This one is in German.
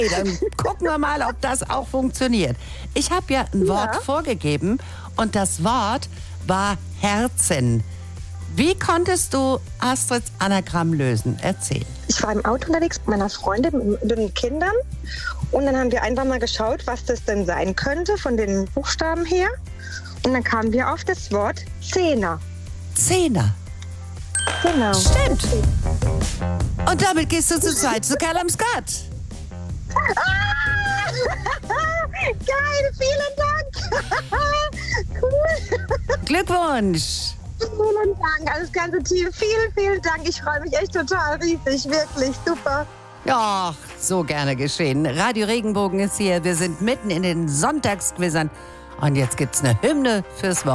Dann gucken wir mal, ob das auch funktioniert. Ich habe ja ein Wort vorgegeben und das Wort war Herzen. Wie konntest du Astrids Anagramm lösen? Erzähl. Ich war im Auto unterwegs mit meiner Freundin, mit den Kindern. Und dann haben wir einfach mal geschaut, was das denn sein könnte von den Buchstaben her. Und dann kamen wir auf das Wort Zehner. Zehner. Genau. Stimmt. Und damit gehst du zu zweit zu Karl am Skat. Ah! Geil, vielen Dank. Cool. Glückwunsch. Vielen Dank, alles ganze Team. Vielen, vielen Dank. Ich freue mich echt total riesig. Wirklich super. Ja, so gerne geschehen. Radio Regenbogen ist hier. Wir sind mitten in den Sonntagsquizzern. Und jetzt gibt's eine Hymne fürs Wort.